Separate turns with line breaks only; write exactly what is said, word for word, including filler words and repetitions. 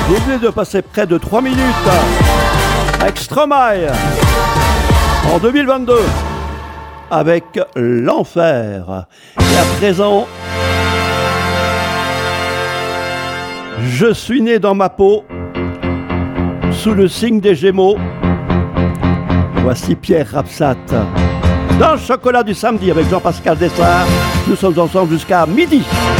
Vous venez de passer près de trois minutes avec Stromae en deux mille vingt-deux avec l'enfer. Et à présent, je suis né dans ma peau sous le signe des Gémeaux. Voici Pierre Rapsat dans le chocolat du samedi avec Jean-Pascal Dessart. Nous sommes ensemble jusqu'à midi.